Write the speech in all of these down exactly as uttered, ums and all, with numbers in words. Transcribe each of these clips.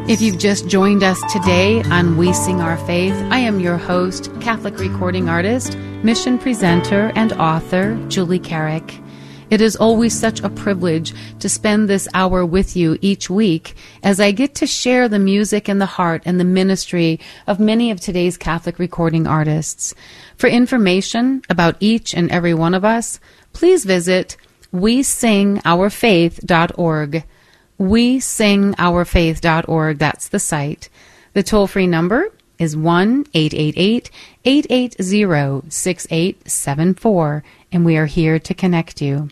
If you've just joined us today on We Sing Our Faith, I am your host, Catholic recording artist, mission presenter, and author, Julie Carrick. It is always such a privilege to spend this hour with you each week as I get to share the music and the heart and the ministry of many of today's Catholic recording artists. For information about each and every one of us, please visit we sing our faith dot org. we sing our faith dot org. That's the site. The toll-free number is one eight eight eight, eight eight zero, six eight seven four, and we are here to connect you.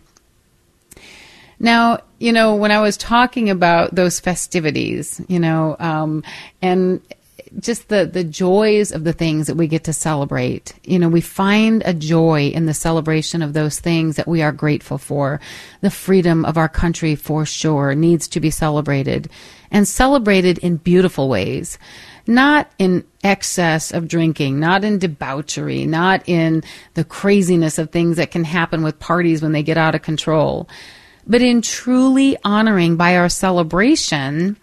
Now, you know, when I was talking about those festivities, you know, um, and just the, the joys of the things that we get to celebrate, you know, we find a joy in the celebration of those things that we are grateful for. The freedom of our country, for sure, needs to be celebrated, and celebrated in beautiful ways. Not in excess of drinking, not in debauchery, not in the craziness of things that can happen with parties when they get out of control, but in truly honoring by our celebration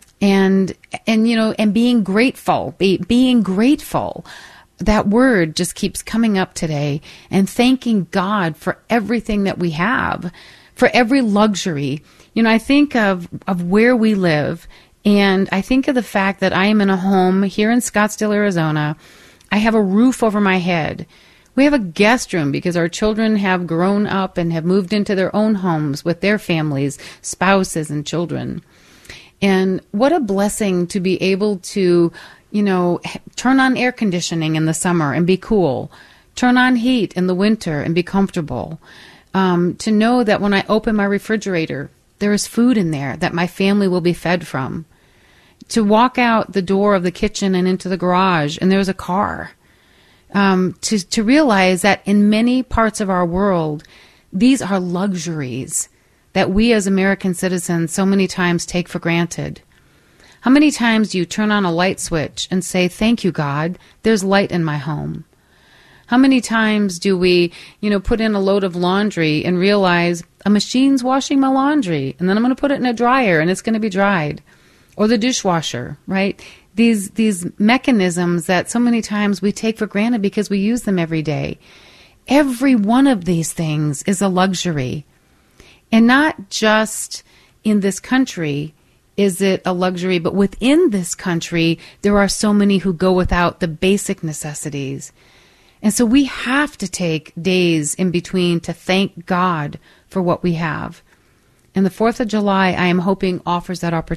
and, and you know, and being grateful, be, being grateful. That word just keeps coming up today, and thanking God for everything that we have, for every luxury. You know, I think of, of where we live, and I think of the fact that I am in a home here in Scottsdale, Arizona. I have a roof over my head. We have a guest room because our children have grown up and have moved into their own homes with their families, spouses, and children. And what a blessing to be able to, you know, turn on air conditioning in the summer and be cool, turn on heat in the winter and be comfortable. Um, to know that when I open my refrigerator, there is food in there that my family will be fed from. To walk out the door of the kitchen and into the garage and there's a car. Um, to, to realize that in many parts of our world, these are luxuries that we as American citizens so many times take for granted. How many times do you turn on a light switch and say, "Thank you, God, there's light in my home"? How many times do we, you know, put in a load of laundry and realize a machine's washing my laundry, and then I'm going to put it in a dryer and it's going to be dried? Or the dishwasher, right? These these mechanisms that so many times we take for granted because we use them every day. Every one of these things is a luxury. And not just in this country is it a luxury, but within this country, there are so many who go without the basic necessities. And so we have to take days in between to thank God for what we have. And the fourth of July, I am hoping, offers that opportunity.